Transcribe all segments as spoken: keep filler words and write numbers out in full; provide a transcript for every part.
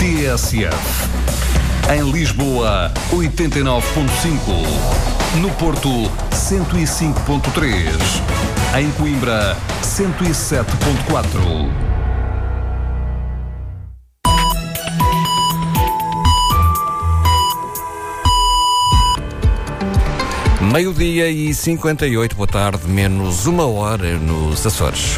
T S F. Em Lisboa, oitenta e nove ponto cinco. No Porto, cento e cinco ponto três. Em Coimbra, cento e sete ponto quatro. Meio-dia e cinquenta e oito, boa tarde, menos uma hora nos Açores.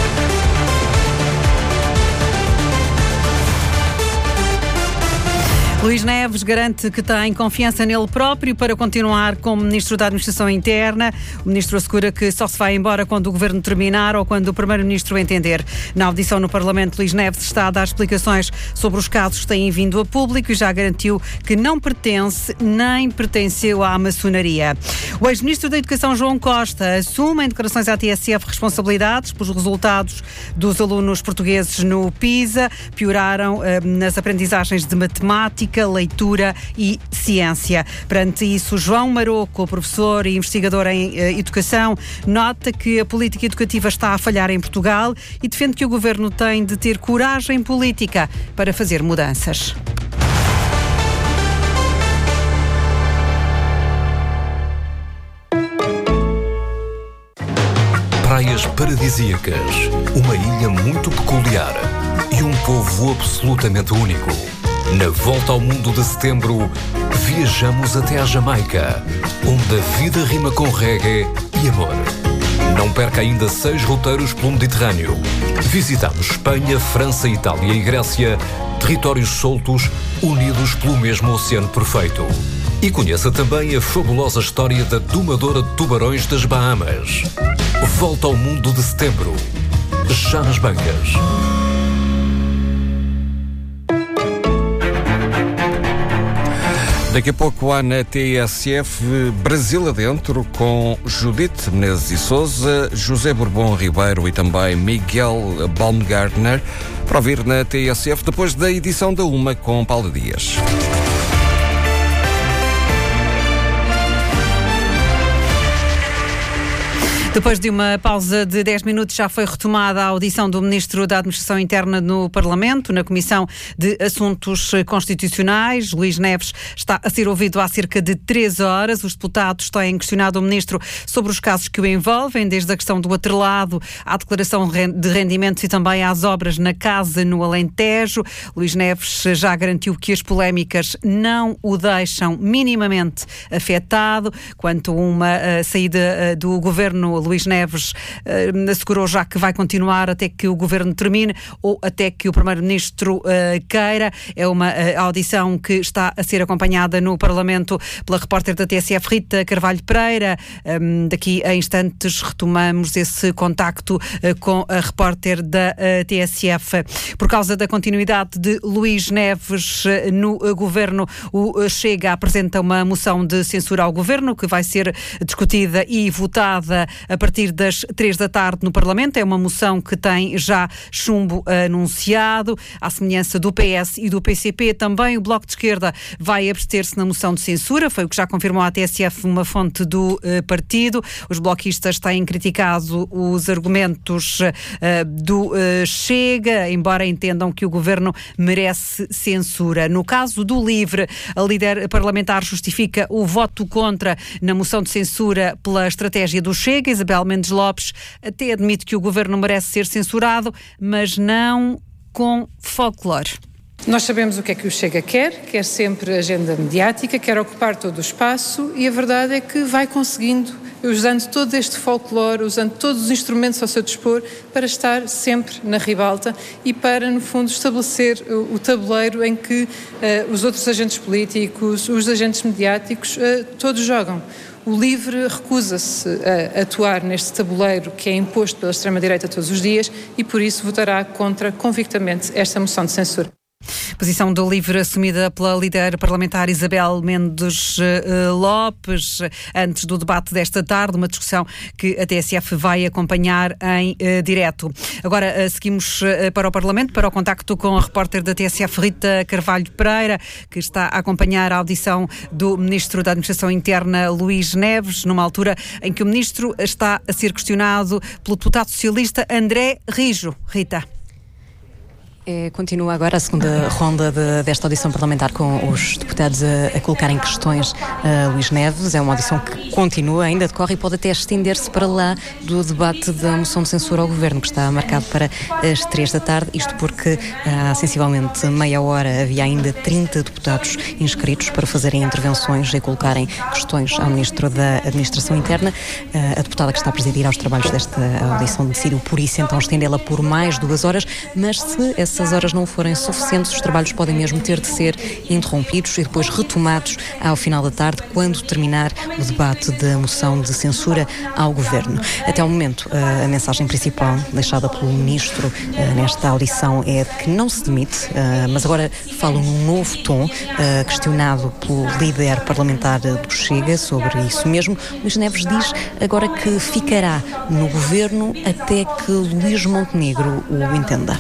Luís Neves garante que tem confiança nele próprio para continuar como Ministro da Administração Interna. O Ministro assegura que só se vai embora quando o Governo terminar ou quando o Primeiro-Ministro entender. Na audição no Parlamento, Luís Neves está a dar explicações sobre os casos que têm vindo a público e já garantiu que não pertence nem pertenceu à maçonaria. O ex-Ministro da Educação, João Costa, assume em declarações à T S F responsabilidades pelos resultados dos alunos portugueses no PISA. Pioraram eh, nas aprendizagens de matemática, leitura e ciência. Perante isso, João Maroco, professor e investigador em eh, educação, nota que a política educativa está a falhar em Portugal e defende que o governo tem de ter coragem política para fazer mudanças. Praias paradisíacas, uma ilha muito peculiar e um povo absolutamente único. Na volta ao mundo de setembro, viajamos até à Jamaica, onde a vida rima com reggae e amor. Não perca ainda seis roteiros pelo Mediterrâneo. Visitamos Espanha, França, Itália e Grécia, territórios soltos, unidos pelo mesmo oceano perfeito. E conheça também a fabulosa história da domadora de tubarões das Bahamas. Volta ao mundo de setembro, já nas bancas. Daqui a pouco há na T S F Brasil Adentro com Judite Menezes e Souza, José Bourbon Ribeiro e também Miguel Baumgartner, para ouvir na T S F depois da edição da Uma com Paula Dias. Depois de uma pausa de dez minutos, já foi retomada a audição do Ministro da Administração Interna no Parlamento, na Comissão de Assuntos Constitucionais. Luís Neves está a ser ouvido há cerca de três horas. Os deputados têm questionado o Ministro sobre os casos que o envolvem, desde a questão do atrelado à declaração de rendimentos e também às obras na casa no Alentejo. Luís Neves já garantiu que as polémicas não o deixam minimamente afetado. Quanto a uma uh, saída uh, do Governo, Luís Neves uh, assegurou já que vai continuar até que o Governo termine ou até que o Primeiro-Ministro uh, queira. É uma uh, audição que está a ser acompanhada no Parlamento pela repórter da T S F, Rita Carvalho Pereira. Um, daqui a instantes retomamos esse contacto uh, com a repórter da uh, T S F. Por causa da continuidade de Luís Neves uh, no uh, Governo, o uh, Chega apresenta uma moção de censura ao Governo que vai ser discutida e votada a partir das três da tarde no Parlamento. É uma moção que tem já chumbo anunciado. À semelhança do P S e do P C P, também o Bloco de Esquerda vai abster-se na moção de censura. Foi o que já confirmou à T S F uma fonte do uh, partido. Os bloquistas têm criticado os argumentos uh, do uh, Chega, embora entendam que o Governo merece censura. No caso do LIVRE, a líder parlamentar justifica o voto contra na moção de censura pela estratégia do Chega. Isabel Mendes Lopes até admite que o Governo merece ser censurado, mas não com folclore. Nós sabemos o que é que o Chega quer, quer sempre agenda mediática, quer ocupar todo o espaço e a verdade é que vai conseguindo, usando todo este folclore, usando todos os instrumentos ao seu dispor para estar sempre na ribalta e para, no fundo, estabelecer o, o tabuleiro em que uh, os outros agentes políticos, os agentes mediáticos, uh, todos jogam. O LIVRE recusa-se a atuar neste tabuleiro que é imposto pela extrema-direita todos os dias e, por isso, votará contra convictamente esta moção de censura. Posição do LIVRE assumida pela líder parlamentar Isabel Mendes uh, Lopes, antes do debate desta tarde, uma discussão que a T S F vai acompanhar em uh, direto. Agora uh, seguimos uh, para o Parlamento, para o contacto com a repórter da T S F, Rita Carvalho Pereira, que está a acompanhar a audição do Ministro da Administração Interna, Luís Neves, numa altura em que o Ministro está a ser questionado pelo deputado socialista André Rijo. Rita. É, continua agora a segunda ronda de, desta audição parlamentar com os deputados a, a colocarem questões a Luís Neves. É uma audição que continua, ainda decorre e pode até estender-se para lá do debate da moção de censura ao Governo, que está marcado para as três da tarde. Isto porque há sensivelmente meia hora havia ainda trinta deputados inscritos para fazerem intervenções e colocarem questões ao Ministro da Administração Interna. A deputada que está a presidir aos trabalhos desta audição decidiu, por isso, então estendê-la por mais duas horas, mas se essas horas não forem suficientes, os trabalhos podem mesmo ter de ser interrompidos e depois retomados ao final da tarde, quando terminar o debate da moção de censura ao Governo. Até ao momento, a mensagem principal deixada pelo Ministro nesta audição é que não se demite, mas agora fala num novo tom, questionado pelo líder parlamentar do Chega sobre isso mesmo. Luís Neves diz agora que ficará no Governo até que Luís Montenegro o entenda.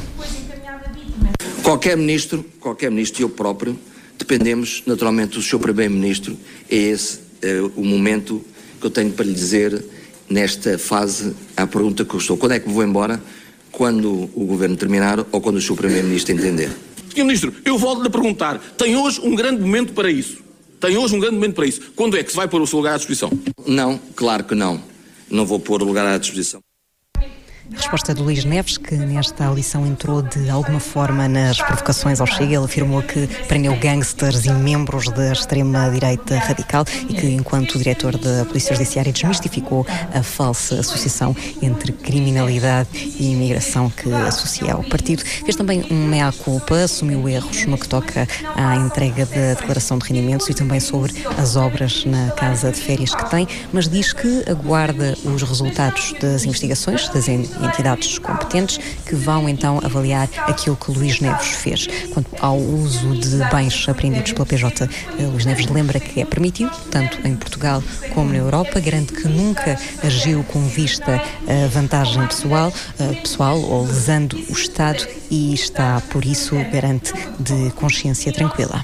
Qualquer ministro, qualquer ministro e eu próprio, dependemos naturalmente do seu Primeiro-Ministro. É esse é, o momento que eu tenho para lhe dizer nesta fase à pergunta que eu estou. Quando é que vou embora? Quando o Governo terminar ou quando o seu Primeiro-Ministro entender? senhor Ministro, eu volto-lhe a perguntar. Tem hoje um grande momento para isso? Tem hoje um grande momento para isso? Quando é que se vai pôr o seu lugar à disposição? Não, claro que não. Não vou pôr o lugar à disposição. A resposta de Luís Neves, que nesta audição entrou de alguma forma nas provocações ao Chega. Ele afirmou que prendeu gangsters e membros da extrema-direita radical e que, enquanto diretor da Polícia Judiciária, desmistificou a falsa associação entre criminalidade e imigração que associa ao partido. Fez também um mea-culpa, assumiu erros no que toca à entrega da declaração de rendimentos e também sobre as obras na casa de férias que tem, mas diz que aguarda os resultados das investigações das entidades competentes que vão então avaliar aquilo que Luís Neves fez. Quanto ao uso de bens apreendidos pela P J, Luís Neves lembra que é permitido, tanto em Portugal como na Europa, garante que nunca agiu com vista a vantagem pessoal, pessoal ou lesando o Estado e está, por isso, garante de consciência tranquila.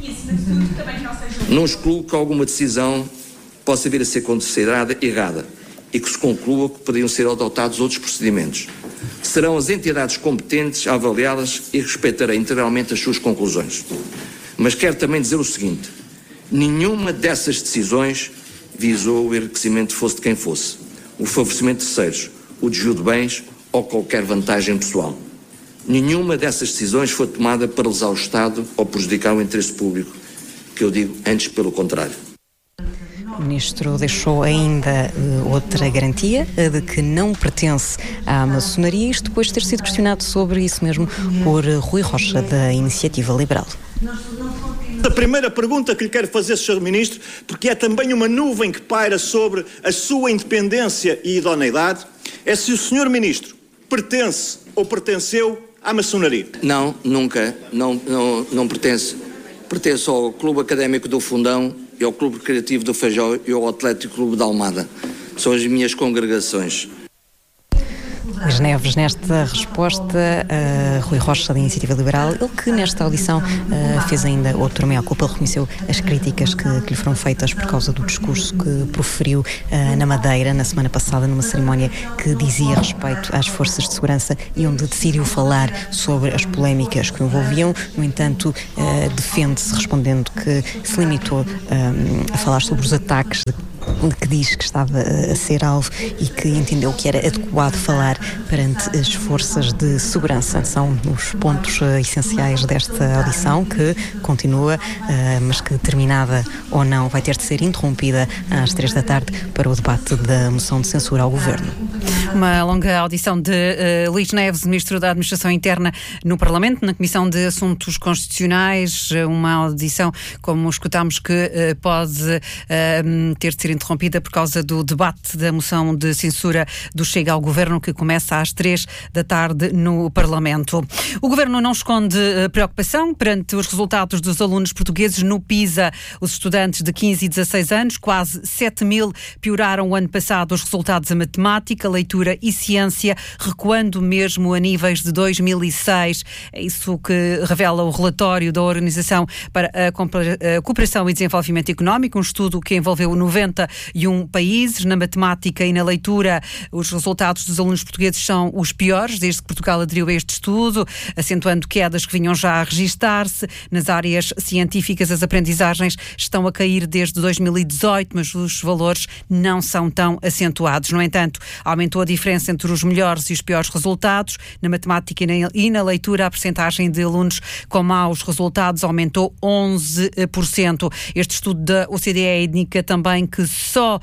Não excluo que alguma decisão possa vir a ser considerada errada e que se conclua que poderiam ser adotados outros procedimentos. Serão as entidades competentes a avaliá-las e respeitarei integralmente as suas conclusões. Mas quero também dizer o seguinte: nenhuma dessas decisões visou o enriquecimento fosse de quem fosse, o favorecimento de terceiros, o desvio de bens ou qualquer vantagem pessoal. Nenhuma dessas decisões foi tomada para lesar o Estado ou prejudicar o interesse público, que eu digo antes pelo contrário. O Ministro deixou ainda uh, outra garantia, uh, de que não pertence à maçonaria, isto depois de ter sido questionado sobre isso mesmo por uh, Rui Rocha, da Iniciativa Liberal. A primeira pergunta que lhe quero fazer, senhor Ministro, porque é também uma nuvem que paira sobre a sua independência e idoneidade, é se o senhor Ministro pertence ou pertenceu à maçonaria. Não, nunca, não, não, não pertence. Pertence ao Clube Académico do Fundão e ao Clube Recreativo do Feijó e ao Atlético Clube da Almada. São as minhas congregações. Luís Neves, nesta resposta, uh, Rui Rocha, da Iniciativa Liberal, ele que nesta audição uh, fez ainda outro meia-culpa, ele reconheceu as críticas que, que lhe foram feitas por causa do discurso que proferiu uh, na Madeira, na semana passada, numa cerimónia que dizia respeito às forças de segurança e onde decidiu falar sobre as polémicas que o envolviam. No entanto, uh, defende-se respondendo que se limitou uh, a falar sobre os ataques de que diz que estava a ser alvo e que entendeu que era adequado falar perante as forças de segurança. São os pontos uh, essenciais desta audição, que continua, uh, mas que, terminada ou não, vai ter de ser interrompida às três da tarde para o debate da moção de censura ao Governo. Uma longa audição de uh, Luís Neves, Ministro da Administração Interna, no Parlamento, na Comissão de Assuntos Constitucionais. Uma audição, como escutámos, que uh, pode uh, ter de ser interrompida por causa do debate da moção de censura do Chega ao Governo, que começa às três da tarde no Parlamento. O Governo não esconde preocupação perante os resultados dos alunos portugueses no PISA. Os estudantes de quinze e dezasseis anos, quase sete mil, pioraram o ano passado os resultados em matemática, leitura e ciência, recuando mesmo a níveis de dois mil e seis. É isso que revela o relatório da Organização para a Cooperação e Desenvolvimento Económico, um estudo que envolveu noventa e um países. Na matemática e na leitura, os resultados dos alunos portugueses são os piores desde que Portugal aderiu a este estudo, acentuando quedas que vinham já a registar-se. Nas áreas científicas, as aprendizagens estão a cair desde dois mil e dezoito, mas os valores não são tão acentuados. No entanto, aumentou a diferença entre os melhores e os piores resultados. Na matemática e na leitura, a percentagem de alunos com maus resultados aumentou onze por cento. Este estudo da O C D E indica também que só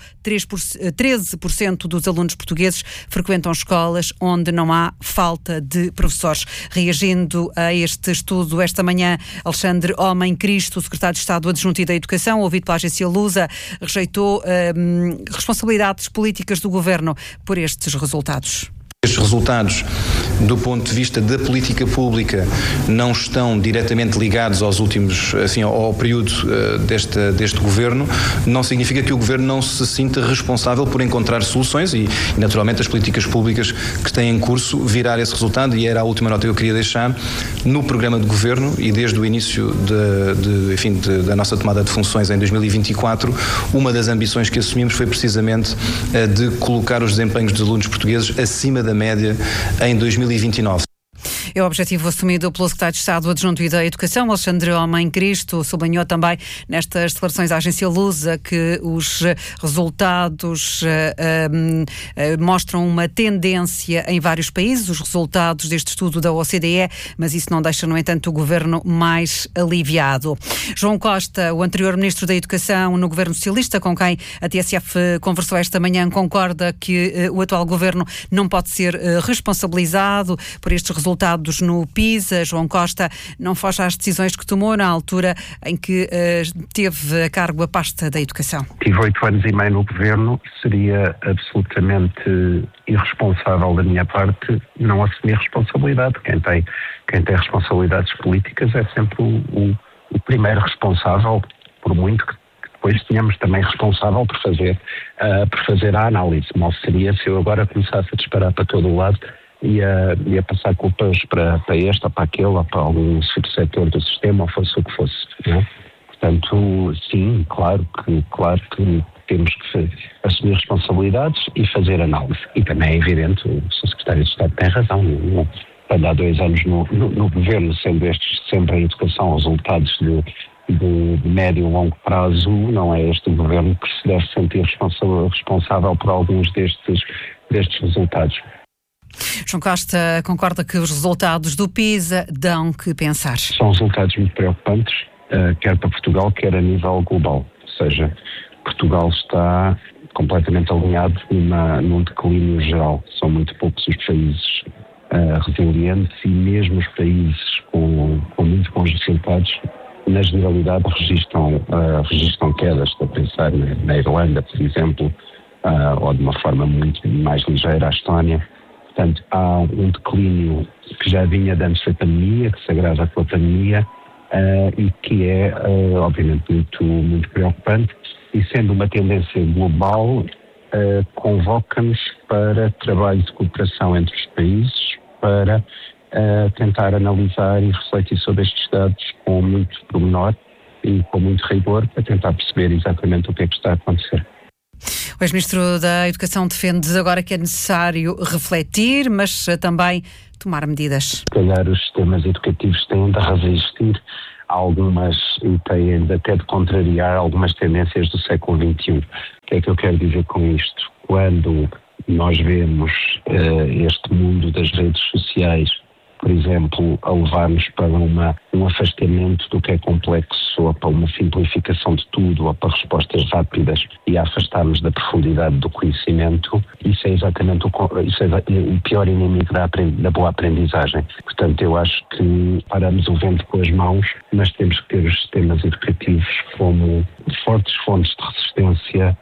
treze por cento dos alunos portugueses frequentam escolas onde não há falta de professores. Reagindo a este estudo, esta manhã, Alexandre Homem Cristo, o secretário de Estado Adjunto e da Educação, ouvido pela agência Lusa, rejeitou hum, responsabilidades políticas do governo por estes resultados. Estes resultados, do ponto de vista da política pública, não estão diretamente ligados aos últimos, assim, ao período uh, deste, deste governo. Não significa que o governo não se sinta responsável por encontrar soluções e, naturalmente, as políticas públicas que têm em curso virar esse resultado, e era a última nota que eu queria deixar. No programa de governo e desde o início de, de, enfim, de, da nossa tomada de funções em dois mil e vinte e quatro, uma das ambições que assumimos foi precisamente uh, de colocar os desempenhos dos alunos portugueses acima da média em dois mil e vinte e nove. É o objetivo assumido pelo secretário de Estado Adjunto e da Educação, Alexandre Homem Cristo. Sublinhou também nestas declarações à agência Lusa que os resultados uh, uh, uh, mostram uma tendência em vários países, os resultados deste estudo da O C D E, mas isso não deixa, no entanto, o governo mais aliviado. João Costa, o anterior ministro da Educação no governo socialista, com quem a T S F conversou esta manhã, concorda que uh, o atual governo não pode ser uh, responsabilizado por estes resultados no PISA. João Costa não foge às decisões que tomou na altura em que uh, teve a cargo a pasta da Educação. Tive oito anos e meio no governo, seria absolutamente irresponsável da minha parte não assumir responsabilidade. Quem tem, quem tem responsabilidades políticas é sempre o, o, o primeiro responsável, por muito que depois tínhamos também responsável por fazer, uh, por fazer a análise. Mal seria se eu agora começasse a disparar para todo o lado Ia, ia passar culpas para, para este ou para aquele ou para algum subsetor do sistema, ou fosse o que fosse. Né? Portanto, sim, claro que, claro que temos que assumir responsabilidades e fazer análise. E também é evidente, o Sr Secretário de Estado tem razão, não, quando há dois anos no, no, no governo, sendo estes sempre em educação resultados de, de, de médio e longo prazo, não é este o governo que se deve sentir responsável, responsável por alguns destes, destes resultados. João Costa concorda que os resultados do PISA dão que pensar. São resultados muito preocupantes, quer para Portugal, quer a nível global. Ou seja, Portugal está completamente alinhado numa, num declínio geral. São muito poucos os países uh, resilientes, e mesmo os países com, com muito bons resultados, na generalidade, registram, uh, registram quedas. Estou a pensar na, na Irlanda, por exemplo, uh, ou de uma forma muito mais ligeira, a Estónia. Portanto, há um declínio que já vinha de antes da pandemia, que se agrava com a pandemia, uh, e que é, uh, obviamente, muito, muito preocupante. E sendo uma tendência global, uh, convoca-nos para trabalho de cooperação entre os países, para uh, tentar analisar e refletir sobre estes dados com muito pormenor e com muito rigor, para tentar perceber exatamente o que é que está a acontecer. O ex-ministro da Educação defende agora que é necessário refletir, mas também tomar medidas. Se calhar os sistemas educativos têm de resistir a algumas, e têm de até de contrariar algumas tendências do século vinte e um. O que é que eu quero dizer com isto? Quando nós vemos uh, este mundo das redes sociais, por exemplo, a levar-nos para uma, um afastamento do que é complexo, ou para uma simplificação de tudo, ou para respostas rápidas, e a afastar-nos da profundidade do conhecimento, isso é exatamente o, isso é o pior inimigo da, da boa aprendizagem. Portanto, eu acho que paramos o vento com as mãos, mas temos que ter os sistemas educativos como fortes fontes de resistência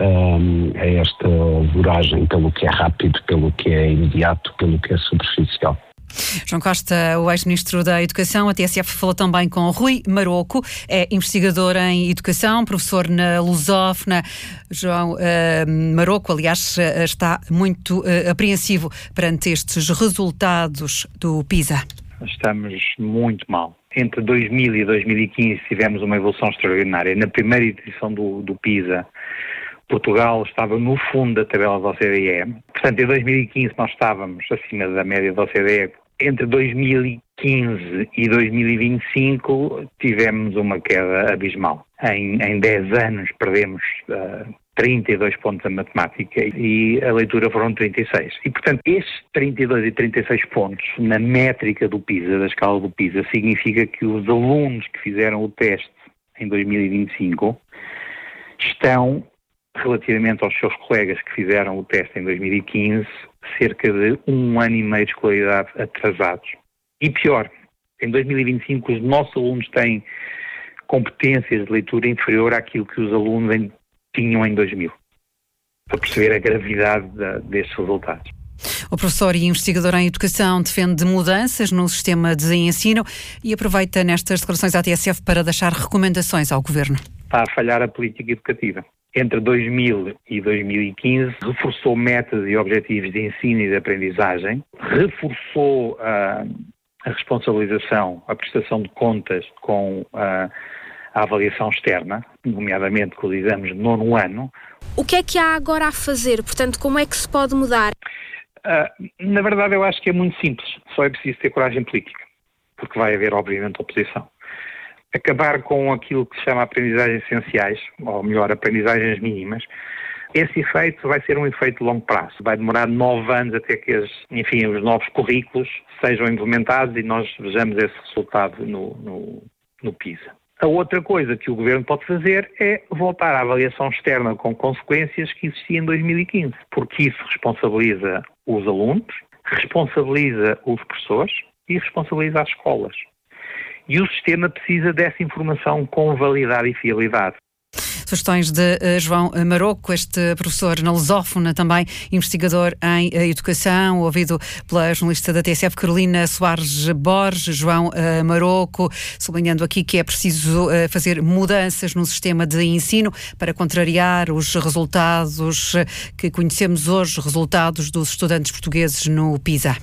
um, a esta voragem pelo que é rápido, pelo que é imediato, pelo que é superficial. João Costa, o ex-ministro da Educação. A T S F falou também com Rui Maroco, é investigador em Educação, professor na Lusófona. João uh, Maroco, aliás, está muito uh, apreensivo perante estes resultados do PISA. Estamos muito mal. Entre dois mil e dois mil e quinze tivemos uma evolução extraordinária. Na primeira edição do, do PISA, Portugal estava no fundo da tabela da O C D E. Portanto, em dois mil e quinze nós estávamos acima da média da O C D E. Entre dois mil e quinze e dois mil e vinte e cinco tivemos uma queda abismal. Em, em dez anos perdemos uh, trinta e dois pontos a matemática e a leitura foram trinta e seis. E, portanto, estes trinta e dois e trinta e seis pontos na métrica do PISA, da escala do PISA, significa que os alunos que fizeram o teste em dois mil e vinte e cinco estão, relativamente aos seus colegas que fizeram o teste em dois mil e quinze, cerca de um ano e meio de escolaridade atrasados. E pior, em dois mil e vinte e cinco os nossos alunos têm competências de leitura inferior àquilo que os alunos em, tinham em dois mil, para perceber a gravidade da, destes resultados. O professor e investigador em educação defende mudanças no sistema de ensino e aproveita nestas declarações à T S F para deixar recomendações ao Governo. Está a falhar a política educativa. Entre dois mil e dois mil e quinze, reforçou metas e objetivos de ensino e de aprendizagem, reforçou uh, a responsabilização, a prestação de contas com uh, a avaliação externa, nomeadamente com os exames de nono ano. O que é que há agora a fazer? Portanto, como é que se pode mudar? Uh, na verdade, eu acho que é muito simples. Só é preciso ter coragem política, porque vai haver, obviamente, oposição. Acabar com aquilo que se chama aprendizagens essenciais, ou melhor, aprendizagens mínimas. Esse efeito vai ser um efeito de longo prazo. Vai demorar nove anos até que as, enfim, os novos currículos sejam implementados e nós vejamos esse resultado no, no, no PISA. A outra coisa que o Governo pode fazer é voltar à avaliação externa com consequências que existia em dois mil e quinze, porque isso responsabiliza os alunos, responsabiliza os professores e responsabiliza as escolas. E o sistema precisa dessa informação com validade e fiabilidade. Sugestões de uh, João Maroco, este professor na lusófona, também investigador em uh, educação, ouvido pela jornalista da T S F, Carolina Soares Borges. João uh, Maroco, sublinhando aqui que é preciso uh, fazer mudanças no sistema de ensino para contrariar os resultados que conhecemos hoje, resultados dos estudantes portugueses no PISA.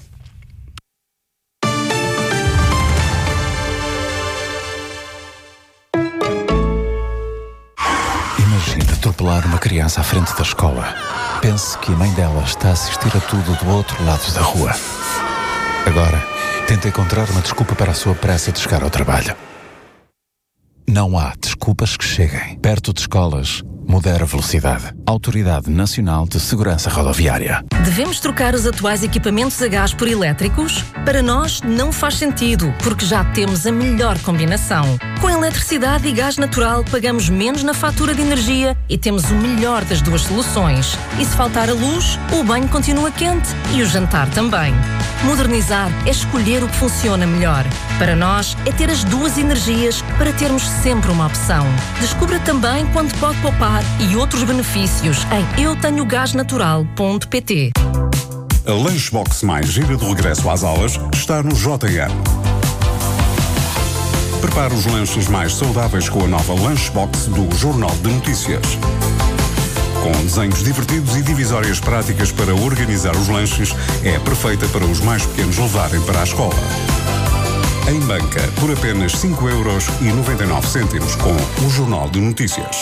Atropelar uma criança à frente da escola. Pense que a mãe dela está a assistir a tudo do outro lado da rua. Agora, tenta encontrar uma desculpa para a sua pressa de chegar ao trabalho. Não há desculpas que cheguem. Perto de escolas, modera a velocidade. Autoridade Nacional de Segurança Rodoviária. Devemos trocar os atuais equipamentos a gás por elétricos? Para nós não faz sentido, porque já temos a melhor combinação. Com eletricidade e gás natural pagamos menos na fatura de energia e temos o melhor das duas soluções. E se faltar a luz, o banho continua quente e o jantar também. Modernizar é escolher o que funciona melhor. Para nós é ter as duas energias para termos sempre uma opção. Descubra também quanto pode poupar e outros benefícios em eu tenho gás natural ponto pt. A Lunchbox mais gira de regresso às aulas está no J M. Prepare os lanches mais saudáveis com a nova Lunchbox do Jornal de Notícias. Com desenhos divertidos e divisórias práticas para organizar os lanches, é perfeita para os mais pequenos levarem para a escola. Em banca, por apenas cinco euros e noventa e nove cêntimos com o Jornal de Notícias.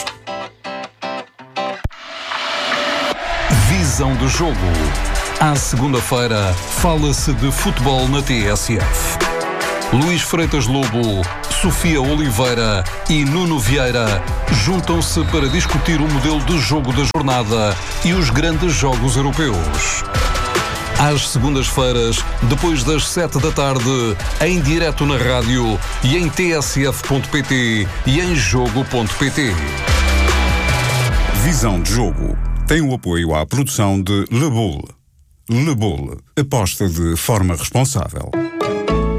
Visão do jogo. À segunda-feira, fala-se de futebol na T S F. Luís Freitas Lobo, Sofia Oliveira e Nuno Vieira juntam-se para discutir o modelo de jogo da jornada e os grandes jogos europeus. Às segundas-feiras, depois das sete da tarde, em direto na rádio e em t s f ponto p t e em jogo ponto p t. Visão de jogo tem o apoio à produção de Le Boule. Le Boule, aposta de forma responsável.